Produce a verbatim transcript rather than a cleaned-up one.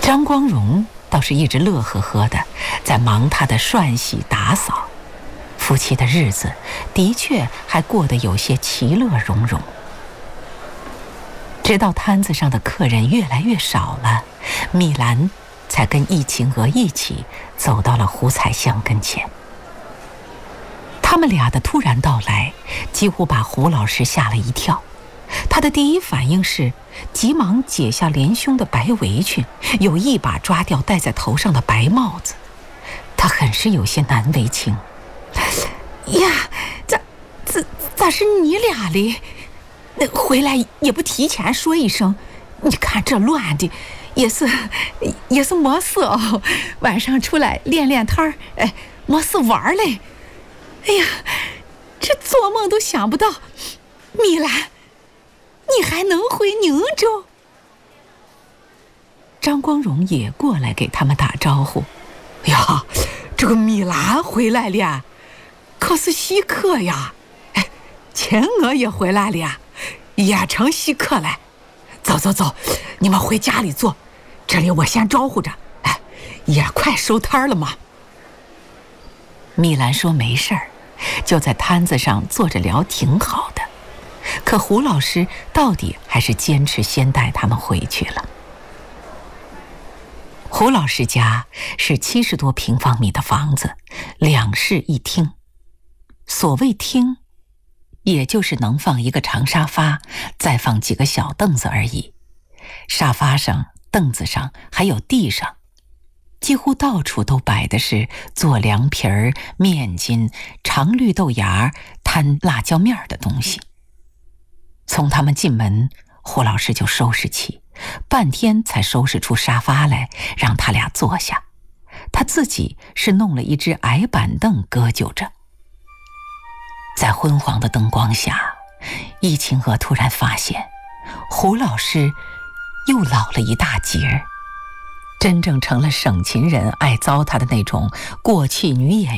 张光荣倒是一直乐呵呵的，在忙他的涮洗打扫，夫妻的日子的确还过得有些其乐融融。直到摊子上的客人越来越少了，米兰才跟易晴娥一起走到了胡彩香跟前。他们俩的突然到来几乎把胡老师吓了一跳，他的第一反应是急忙解下连胸的白围裙，又一把抓掉戴在头上的白帽子。他很是有些难为情。呀，咋咋咋是你俩哩？回来也不提前说一声，你看这乱的，也是也是没事哦。晚上出来练练摊儿，哎，没事玩嘞。哎呀，这做梦都想不到，米兰，你还能回宁州？张光荣也过来给他们打招呼。呀，这个米兰回来了，可是稀客呀！哎，钱娥也回来了呀，也成稀客了。走走走，你们回家里坐，这里我先招呼着。哎，也快收摊了嘛。米兰说没事儿，就在摊子上坐着聊，挺好的。可胡老师到底还是坚持先带他们回去了。胡老师家是七十多平方米的房子，两室一厅。所谓厅，也就是能放一个长沙发，再放几个小凳子而已。沙发上、凳子上还有地上，几乎到处都摆的是做凉皮儿、面筋、长绿豆芽、摊辣椒面的东西。从他们进门，胡老师就收拾起，半天才收拾出沙发来，让他俩坐下。他自己是弄了一只矮板凳搁就着。在昏黄的灯光下，易晴娥突然发现，胡老师又老了一大截儿，真正成了省勤人爱糟蹋的那种过气女演员。